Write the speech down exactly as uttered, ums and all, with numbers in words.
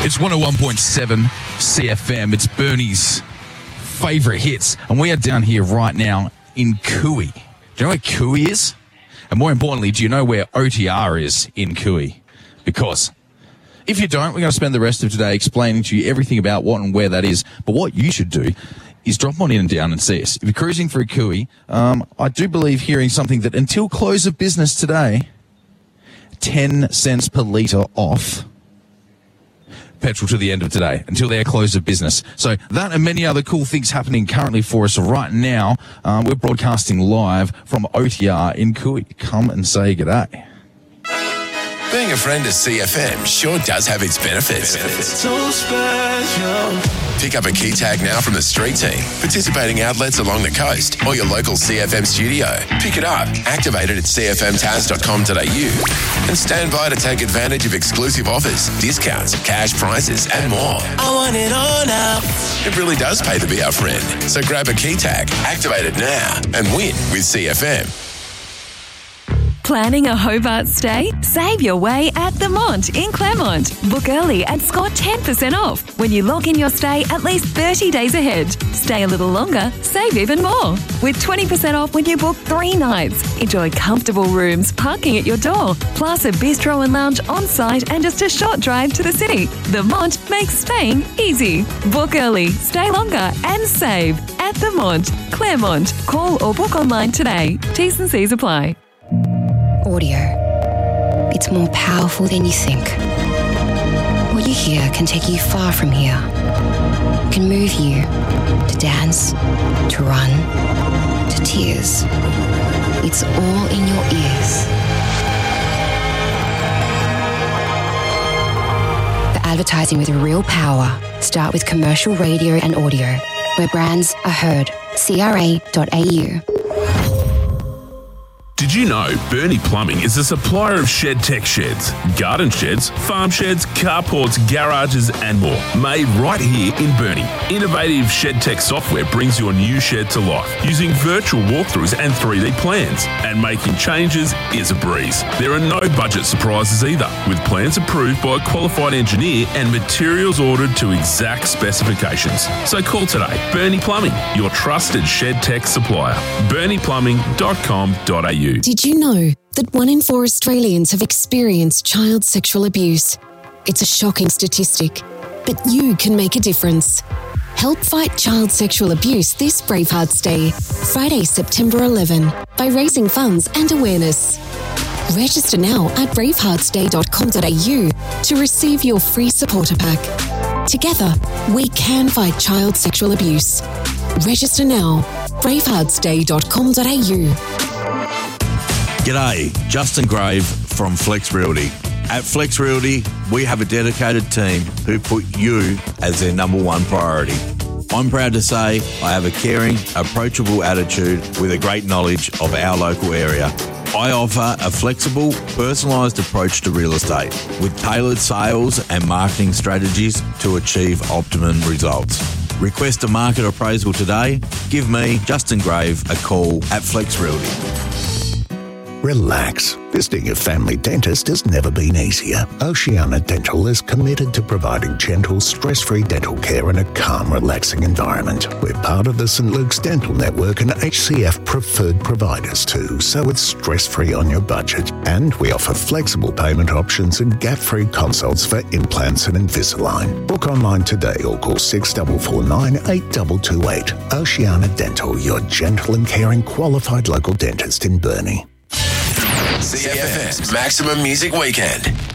It's one oh one point seven C F M. It's Bernie's favourite hits. And we are down here right now in Cooey. Do you know where Cooey is? And more importantly, do you know where O T R is in Cooey? Because if you don't, we're going to spend the rest of today explaining to you everything about what and where that is. But what you should do is drop on in and down and see us. If you're cruising through Cooey, um, I do believe hearing something that until close of business today, ten cents per litre off petrol to the end of today, until their close of business. So that and many other cool things happening currently for us right now. Um, we're broadcasting live from O T R in Cooey. Come and say g'day. Being a friend of C F M sure does have its benefits. benefits. So special. Pick up a key tag now from the street team, participating outlets along the coast, or your local C F M studio. Pick it up, activate it at c f m taz dot com dot a u, and stand by to take advantage of exclusive offers, discounts, cash prizes, and more. I want it all now. It really does pay to be our friend. So grab a key tag, activate it now, and win with C F M. Planning a Hobart stay? Save your way at The Mont in Claremont. Book early and score ten percent off when you lock in your stay at least thirty days ahead. Stay a little longer, save even more. With twenty percent off when you book three nights. Enjoy comfortable rooms, parking at your door, plus a bistro and lounge on site and just a short drive to the city. The Mont makes staying easy. Book early, stay longer and save at The Mont, Claremont. Call or book online today. T's and C's apply. Audio. It's more powerful than you think. What you hear can take you far from here. It can move you to dance, to run, to tears. It's all in your ears. The advertising with real power. Start with commercial radio and audio, where brands are heard. C R A dot A U. Did you know Bernie Plumbing is a supplier of shed tech sheds, garden sheds, farm sheds, carports, garages and more, made right here in Bernie. Innovative shed tech software brings your new shed to life using virtual walkthroughs and three D plans, and making changes is a breeze. There are no budget surprises either, with plans approved by a qualified engineer and materials ordered to exact specifications. So call today. Bernie Plumbing, your trusted shed tech supplier. bernie plumbing dot com dot a u. Did you know that one in four Australians have experienced child sexual abuse? It's a shocking statistic, but you can make a difference. Help fight child sexual abuse this Bravehearts Day, Friday, September eleventh, by raising funds and awareness. Register now at bravehearts day dot com dot a u to receive your free supporter pack. Together, we can fight child sexual abuse. Register now, bravehearts day dot com dot a u. G'day, Justin Grave from Flex Realty. At Flex Realty, we have a dedicated team who put you as their number one priority. I'm proud to say I have a caring, approachable attitude with a great knowledge of our local area. I offer a flexible, personalised approach to real estate with tailored sales and marketing strategies to achieve optimum results. Request a market appraisal today. Give me, Justin Grave, a call at Flex Realty. Relax. Visiting a family dentist has never been easier. Oceana Dental is committed to providing gentle, stress-free dental care in a calm, relaxing environment. We're part of the Saint Luke's Dental Network and H C F preferred providers too, so it's stress-free on your budget. And we offer flexible payment options and gap-free consults for implants and Invisalign. Book online today or call six four four nine, eight two two eight. Oceana Dental, your gentle and caring qualified local dentist in Burnie. C F M's Maximum Music Weekend.